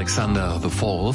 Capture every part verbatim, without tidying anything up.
Alexander the Fourth,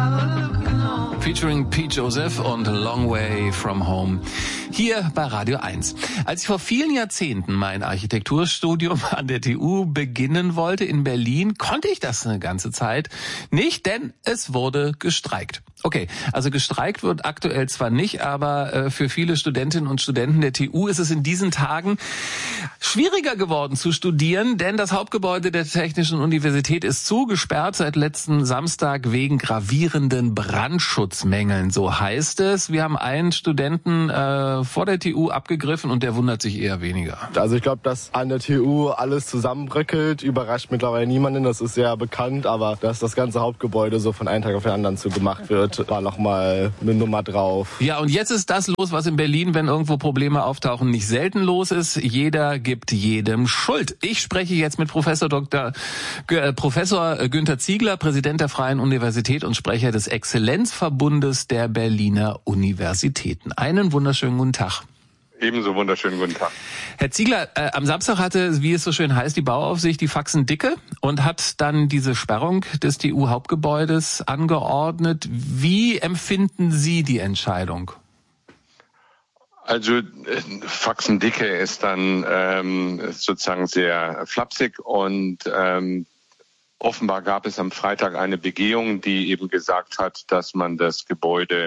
featuring Pete Joseph und A Long Way From Home, hier bei Radio eins. Als ich vor vielen Jahrzehnten mein Architekturstudium an der T U beginnen wollte in Berlin, konnte ich das eine ganze Zeit nicht, denn es wurde gestreikt. Okay, also gestreikt wird aktuell zwar nicht, aber äh, für viele Studentinnen und Studenten der T U ist es in diesen Tagen schwieriger geworden zu studieren, denn das Hauptgebäude der Technischen Universität ist zugesperrt seit letzten Samstag wegen gravierenden Brandschutzmängeln, so heißt es. Wir haben einen Studenten äh, vor der T U abgegriffen und der wundert sich eher weniger. Also ich glaube, dass an der T U alles zusammenbröckelt, überrascht mittlerweile niemanden, das ist sehr bekannt, aber dass das ganze Hauptgebäude so von einem Tag auf den anderen zu gemacht wird, war nochmal eine Nummer drauf. Ja, und jetzt ist das los, was in Berlin, wenn irgendwo Probleme auftauchen, nicht selten los ist. Jeder gibt jedem Schuld. Ich spreche jetzt mit Professor Doktor G- Professor Günther Ziegler, Präsident der Freien Universität und Sprecher des Exzellenzverbundes der Berliner Universitäten. Einen wunderschönen guten Tag. Ebenso wunderschönen guten Tag. Herr Ziegler, äh, am Samstag hatte, wie es so schön heißt, die Bauaufsicht die Faxen dicke und hat dann diese Sperrung des T U-Hauptgebäudes angeordnet. Wie empfinden Sie die Entscheidung? Also äh, Faxen dicke ist dann ähm, sozusagen sehr flapsig und ähm, offenbar gab es am Freitag eine Begehung, die eben gesagt hat, dass man das Gebäude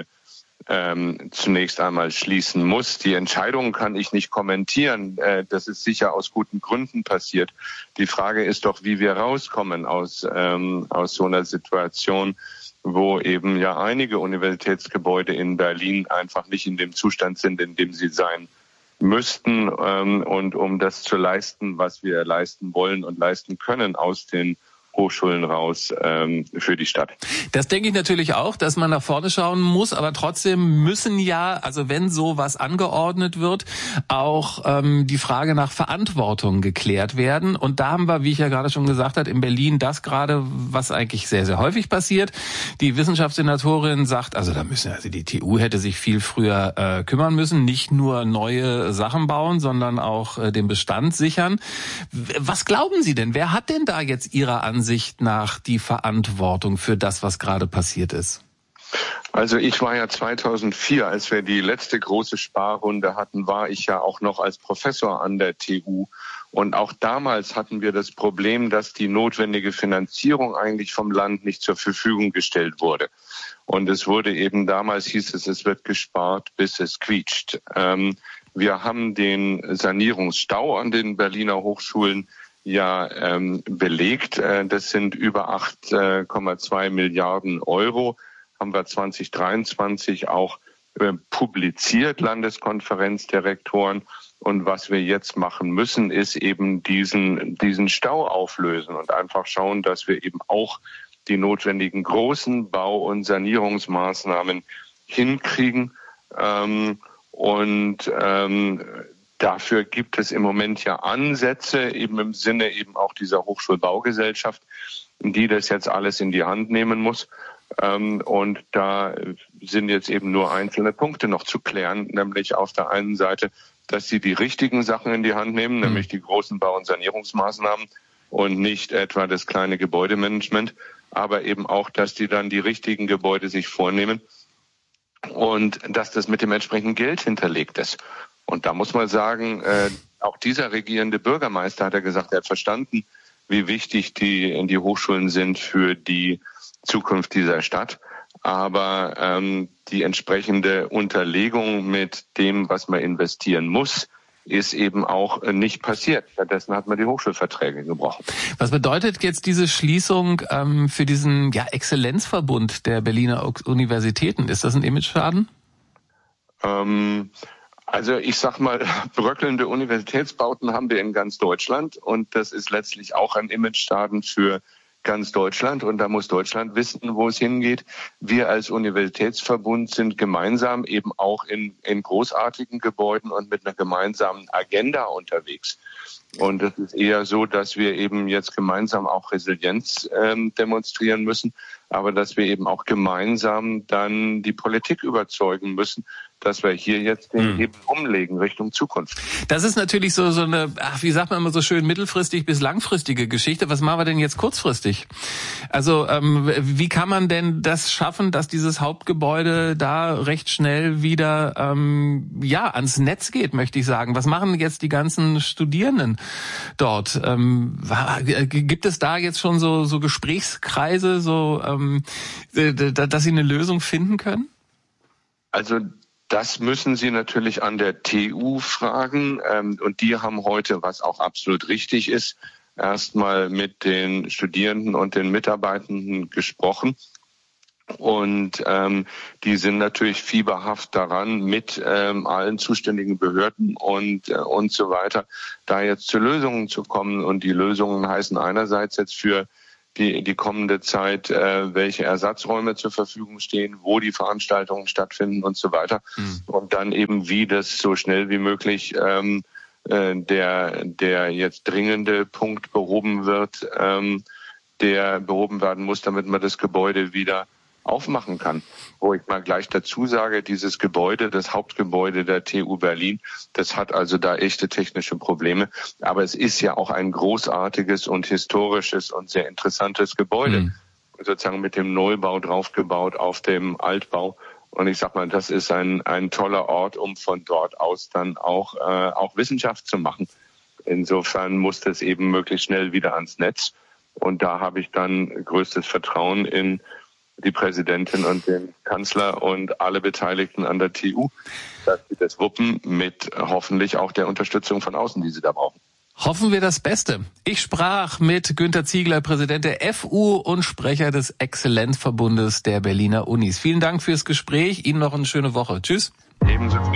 Ähm, zunächst einmal schließen muss. Die Entscheidung kann ich nicht kommentieren. Äh, das ist sicher aus guten Gründen passiert. Die Frage ist doch, wie wir rauskommen aus, ähm, aus so einer Situation, wo eben ja einige Universitätsgebäude in Berlin einfach nicht in dem Zustand sind, in dem sie sein müssten. Ähm, und um das zu leisten, was wir leisten wollen und leisten können aus den Hochschulen raus ähm, für die Stadt. Das denke ich natürlich auch, dass man nach vorne schauen muss, aber trotzdem müssen ja, also wenn sowas angeordnet wird, auch ähm, die Frage nach Verantwortung geklärt werden. Und da haben wir, wie ich ja gerade schon gesagt habe, in Berlin das gerade, was eigentlich sehr, sehr häufig passiert. Die Wissenschaftssenatorin sagt, also da müssen, also die T U hätte sich viel früher äh, kümmern müssen, nicht nur neue Sachen bauen, sondern auch äh, den Bestand sichern. Was glauben Sie denn? Wer hat denn da jetzt Ihrer Ansicht nach die Verantwortung für das, was gerade passiert ist? Also ich war ja zweitausendvier, als wir die letzte große Sparrunde hatten, war ich ja auch noch als Professor an der T U. Und auch damals hatten wir das Problem, dass die notwendige Finanzierung eigentlich vom Land nicht zur Verfügung gestellt wurde. Und es wurde eben, damals hieß es, es wird gespart, bis es quietscht. Ähm, wir haben den Sanierungsstau an den Berliner Hochschulen ja ähm, belegt. Äh, das sind über acht Komma zwei Milliarden Euro. Haben wir zwanzig dreiundzwanzig auch äh, publiziert, Landeskonferenz der Rektoren. Und was wir jetzt machen müssen, ist eben diesen, diesen Stau auflösen und einfach schauen, dass wir eben auch die notwendigen großen Bau- und Sanierungsmaßnahmen hinkriegen. Ähm, und ähm, Dafür gibt es im Moment ja Ansätze, eben im Sinne eben auch dieser Hochschulbaugesellschaft, die das jetzt alles in die Hand nehmen muss. Und da sind jetzt eben nur einzelne Punkte noch zu klären, nämlich auf der einen Seite, dass sie die richtigen Sachen in die Hand nehmen, nämlich die großen Bau- und Sanierungsmaßnahmen und nicht etwa das kleine Gebäudemanagement, aber eben auch, dass die dann die richtigen Gebäude sich vornehmen und dass das mit dem entsprechenden Geld hinterlegt ist. Und da muss man sagen, äh, auch dieser regierende Bürgermeister hat ja gesagt, er hat verstanden, wie wichtig die, die Hochschulen sind für die Zukunft dieser Stadt. Aber ähm, die entsprechende Unterlegung mit dem, was man investieren muss, ist eben auch nicht passiert. Stattdessen hat man die Hochschulverträge gebrochen. Was bedeutet jetzt diese Schließung ähm, für diesen ja, Exzellenzverbund der Berliner Universitäten? Ist das ein Imageschaden? Ähm, Also ich sag mal, bröckelnde Universitätsbauten haben wir in ganz Deutschland und das ist letztlich auch ein Imageschaden für ganz Deutschland und da muss Deutschland wissen, wo es hingeht. Wir als Universitätsverbund sind gemeinsam eben auch in, in großartigen Gebäuden und mit einer gemeinsamen Agenda unterwegs. Und es ist eher so, dass wir eben jetzt gemeinsam auch Resilienz ähm, demonstrieren müssen, aber dass wir eben auch gemeinsam dann die Politik überzeugen müssen, dass wir hier jetzt den Hebel umlegen Richtung Zukunft. Das ist natürlich so so eine, ach, wie sagt man immer so schön, mittelfristig bis langfristige Geschichte. Was machen wir denn jetzt kurzfristig? Also ähm, wie kann man denn das schaffen, dass dieses Hauptgebäude da recht schnell wieder ähm, ja ans Netz geht, möchte ich sagen? Was machen jetzt die ganzen Studierenden dort? Ähm, gibt es da jetzt schon so so Gesprächskreise, so ähm, dass sie eine Lösung finden können? Also das müssen Sie natürlich an der T U fragen. Ähm, und die haben heute, was auch absolut richtig ist, erstmal mit den Studierenden und den Mitarbeitenden gesprochen. Und ähm, die sind natürlich fieberhaft daran, mit ähm, allen zuständigen Behörden und, äh, und so weiter, da jetzt zu Lösungen zu kommen. Und die Lösungen heißen einerseits jetzt für die die kommende Zeit, äh, welche Ersatzräume zur Verfügung stehen, wo die Veranstaltungen stattfinden und so weiter. Mhm. Und dann eben, wie das so schnell wie möglich ähm, äh, der der jetzt dringende Punkt behoben wird, ähm, der behoben werden muss, damit man das Gebäude wieder aufmachen kann. Wo ich mal gleich dazu sage, dieses Gebäude, das Hauptgebäude der T U Berlin, das hat also da echte technische Probleme. Aber es ist ja auch ein großartiges und historisches und sehr interessantes Gebäude. Mhm. Sozusagen mit dem Neubau draufgebaut auf dem Altbau. Und ich sag mal, das ist ein, ein toller Ort, um von dort aus dann auch, äh, auch Wissenschaft zu machen. Insofern muss das eben möglichst schnell wieder ans Netz. Und da habe ich dann größtes Vertrauen in die Präsidentin und den Kanzler und alle Beteiligten an der T U, dass sie das wuppen mit hoffentlich auch der Unterstützung von außen, die sie da brauchen. Hoffen wir das Beste. Ich sprach mit Günter Ziegler, Präsident der F U und Sprecher des Exzellenzverbundes der Berliner Unis. Vielen Dank fürs Gespräch. Ihnen noch eine schöne Woche. Tschüss. Ebenso.